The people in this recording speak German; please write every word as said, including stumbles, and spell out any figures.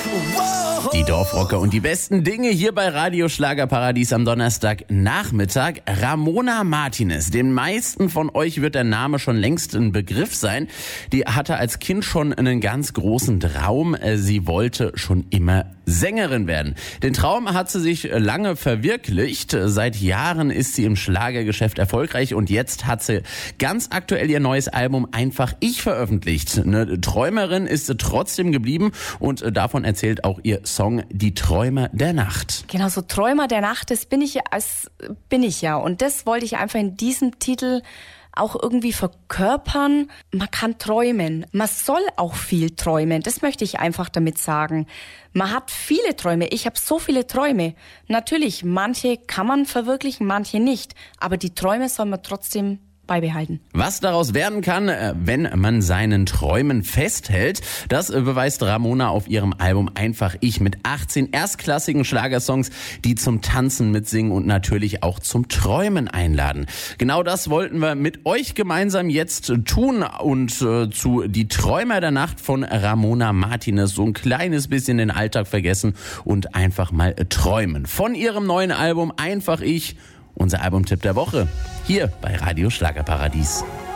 Die Dorfrocker und die besten Dinge hier bei Radio Schlagerparadies am Donnerstagnachmittag. Ramona Martinez. Den meisten von euch wird der Name schon längst ein Begriff sein. Die hatte als Kind schon einen ganz großen Traum. Sie wollte schon immer Sängerin werden. Den Traum hat sie sich lange verwirklicht. Seit Jahren ist sie im Schlagergeschäft erfolgreich und jetzt hat sie ganz aktuell ihr neues Album Einfach Ich veröffentlicht. Eine Träumerin ist sie trotzdem geblieben und davon erzählt auch ihr Song Die Träumer der Nacht. Genau, so Träumer der Nacht, das bin ich ja, das bin ich ja. Und das wollte ich einfach in diesem Titel auch irgendwie verkörpern. Man kann träumen. Man soll auch viel träumen. Das möchte ich einfach damit sagen. Man hat viele Träume. Ich habe so viele Träume. Natürlich, manche kann man verwirklichen, manche nicht. Aber die Träume soll man trotzdem beibehalten. Was daraus werden kann, wenn man seinen Träumen festhält, das beweist Ramona auf ihrem Album Einfach Ich mit achtzehn erstklassigen Schlagersongs, die zum Tanzen mitsingen und natürlich auch zum Träumen einladen. Genau das wollten wir mit euch gemeinsam jetzt tun und äh, zu Die Träumer der Nacht von Ramona Martinez so ein kleines bisschen den Alltag vergessen und einfach mal träumen. Von ihrem neuen Album Einfach Ich, unser Albumtipp der Woche, hier bei Radio Schlagerparadies.